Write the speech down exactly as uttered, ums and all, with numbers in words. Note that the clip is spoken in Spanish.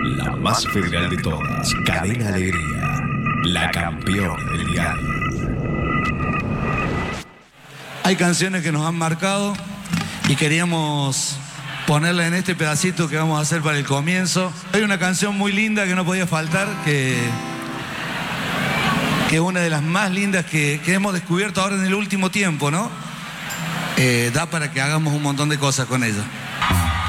La más federal de todas, Cadena Alegría, la campeona del diario. Hay canciones que nos han marcado y queríamos ponerla en este pedacito que vamos a hacer para el comienzo. Hay una canción muy linda que no podía faltar, que, que es una de las más lindas que, que hemos descubierto ahora en el último tiempo, ¿no? Eh, da para que hagamos un montón de cosas con ella.